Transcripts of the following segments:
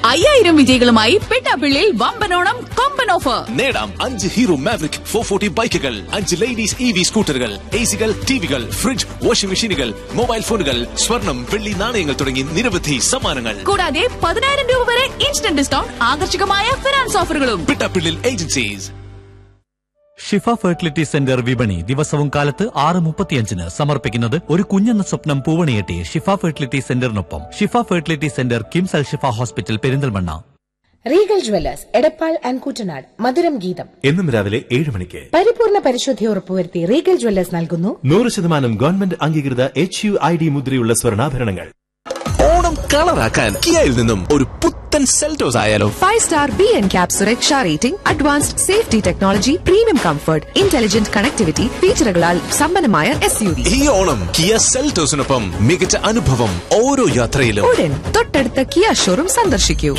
5000 വിജയികളുമായി പെട്ടാപ്പിള്ളിയിൽ വമ്പനോണം കൊമ്പൻ ഓഫർ. നേടാം 5 hero maverick 440 ബൈക്കുകൾ, 5 ലേഡീസ് EV സ്കൂട്ടറുകൾ, AC-കൾ, TV-കൾ, ഫ്രിഡ്ജ്, വാഷിംഗ് മെഷീനുകൾ, മൊബൈൽ ഫോണുകൾ, സ്വർണം, വെള്ളി നാണയങ്ങൾ തുടങ്ങി നിരവധി സമ്മാനങ്ങൾ. കൂടാതെ 10000 രൂപ വരെ ഇൻസ്റ്റന്റ് ഡിസ്കൗണ്ട്, ആകർഷകമായ ഫിനാൻസ് ഓഫറുകളും. പെട്ടാപ്പിള്ളിൽ ഏജൻസീസ്. ഷിഫ ഫെർട്ടിലിറ്റി സെന്റർ വിപണി ദിവസവും കാലത്ത് 6:35 സമർപ്പിക്കുന്നത് ഒരു കുഞ്ഞെന്ന സ്വപ്നം പൂവണിയെട്ടി ഷിഫ fertility സെന്ററിനൊപ്പം. Shifa fertility centre KIMS Al Shifa hospital Perinthalmanna. Regal Jewellers Edappal and Koottanad മധുരം ഗീതം എന്നും രാവിലെ 7 മണിക്ക്. പരിപൂർണ പരിശുദ്ധി ഉറപ്പുവരുത്തി റീഗൽ ജ്വല്ലേഴ്സ് നൽകുന്നു 100% ഗവൺമെന്റ് അംഗീകൃത HUID മുദ്രയുള്ള സ്വർണ്ണാഭരണങ്ങൾ. ഓണം കളറാക്കാൻ കിയയിൽ നിന്നും ഒരു പുത്തൻ സെൽറ്റോസ് ആയാലോ? 5-star BNCAP സുരക്ഷാ rating, advanced safety technology, premium comfort, intelligent connectivity, ഫീച്ചറുകളാൽ സമ്പന്നമായ SUV. ഈ ഓണം കിയ സെൽറ്റോസിനൊപ്പം മികച്ച അനുഭവം ഓരോ യാത്രയിലും. ഉടൻ തൊട്ടടുത്ത കിയ ഷോറൂം സന്ദർശിക്കൂ.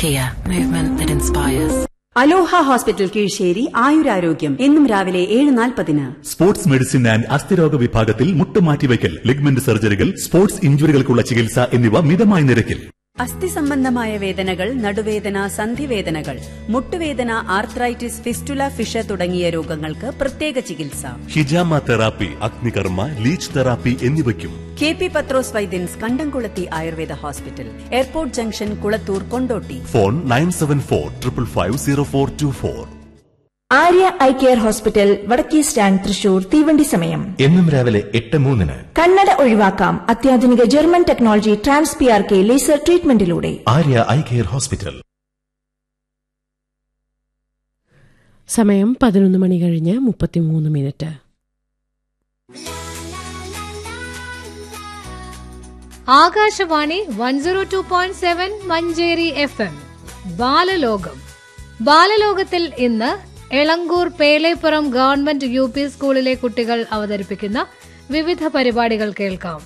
അലോഹ ഹോസ്പിറ്റൽ കീഴ്ശ്ശേരി ആയുരാരോഗ്യം എന്നും രാവിലെ 7:40. സ്പോർട്സ് മെഡിസിൻ ആൻഡ് അസ്ഥിരോഗ വിഭാഗത്തിൽ മുട്ടുമാറ്റിവയ്ക്കൽ, ലിഗ്മെന്റ് സർജറികൾ, സ്പോർട്സ് ഇഞ്ചുറികൾക്കുള്ള ചികിത്സ എന്നിവ മിതമായ നിരക്കിൽ. അസ്ഥി സംബന്ധമായ വേദനകൾ, നടുവേദന, സന്ധിവേദനകൾ, മുട്ടുവേദന, ആർത്രൈറ്റിസ്, ഫിസ്റ്റുല, ഫിഷ തുടങ്ങിയ രോഗങ്ങൾക്ക് പ്രത്യേക ചികിത്സ. ഹിജാമ തെറാപ്പി, അഗ്നികർമ്മ, ലീച്ച് തെറാപ്പി എന്നിവയ്ക്കും. KP പത്രോസ് വൈദ്യൻസ്, കണ്ടംകുളത്തി Ayurveda hospital, airport junction, Kulathur, Kondotty. Phone 9745550424. Arya eye care hospital, വടക്കേ സ്റ്റാൻഡ്, തൃശൂർ. തീവണ്ടി സമയം എന്നും രാവിലെ 8:03. കണ്ണട ഒഴിവാക്കാം അത്യാധുനിക German technology ട്രാൻസ്പിആർK laser ട്രീറ്റ്മെന്റിലൂടെ. Arya eye care hospital. സമയം 11 മണി കഴിഞ്ഞ് 33 മിനിറ്റ്. ആകാശവാണി 102.7 മഞ്ചേരി FM. ബാലലോകം. ബാലലോകത്തിൽ ഇന്ന് എളങ്കൂർ പേലേപ്പുറം ഗവൺമെന്റ് UP സ്കൂളിലെ കുട്ടികൾ അവതരിപ്പിക്കുന്ന വിവിധ പരിപാടികൾ കേൾക്കാം.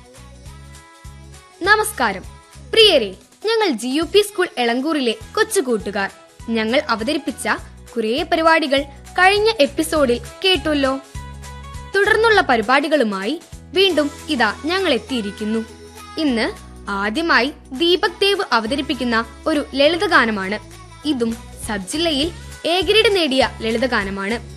നമസ്കാരം പ്രിയരെ, ഞങ്ങൾ GUP സ്കൂൾ എളങ്കൂറിലെ കൊച്ചു കൂട്ടുകാർ. ഞങ്ങൾ അവതരിപ്പിച്ച കുറേ പരിപാടികൾ കഴിഞ്ഞ എപ്പിസോഡിൽ കേട്ടുല്ലോ. തുടർന്നുള്ള പരിപാടികളുമായി വീണ്ടും ഇതാ ഞങ്ങൾ എത്തിയിരിക്കുന്നു. ഇന്ന് ആദ്യമായി ദീപക് ദേവ് അവതരിപ്പിക്കുന്ന ഒരു ലളിതഗാനമാണ്. ഇതും സബ് ജില്ലയിൽ A ഗ്രേഡ് നേടിയ ലളിതഗാനമാണ്.